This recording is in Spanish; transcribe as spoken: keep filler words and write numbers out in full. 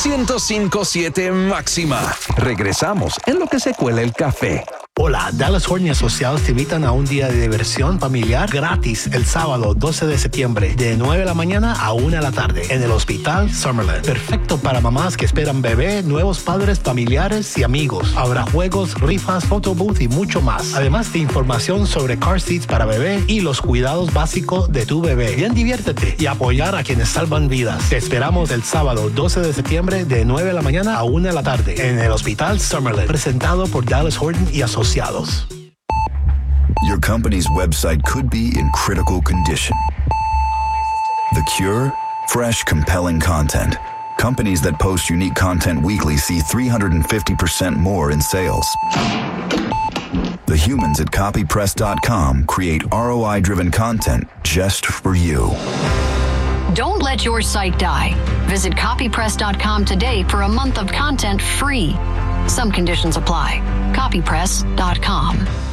ciento cinco punto siete Máxima. Regresamos en lo que se cuela el café. Hola, Dallas Horton y Asociados te invitan a un día de diversión familiar gratis el sábado doce de septiembre de nueve de la mañana a una de la tarde en el Hospital Summerlin. Perfecto para mamás que esperan bebé, nuevos padres, familiares y amigos. Habrá juegos, rifas, photobooth y mucho más. Además de información sobre car seats para bebé y los cuidados básicos de tu bebé. Bien, diviértete y apoyar a quienes salvan vidas. Te esperamos el sábado doce de septiembre de nueve de la mañana a una de la tarde en el Hospital Summerlin. Presentado por Dallas Horton y Asociados. Your company's website could be in critical condition. The cure? Fresh, compelling content. Companies that post unique content weekly see three hundred fifty percent more in sales. The humans at copy press dot com create R O I-driven content just for you. Don't let your site die. Visit copy press dot com today for a month of content free. Some conditions apply. copy press dot com.